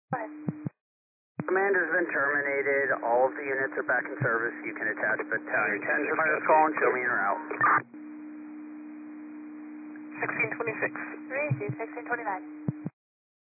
Go ahead. Commander's been terminated. All of the units are back in service. You can attach Battalion 10's fire call and show me en route. 1626. 3 2, 1629.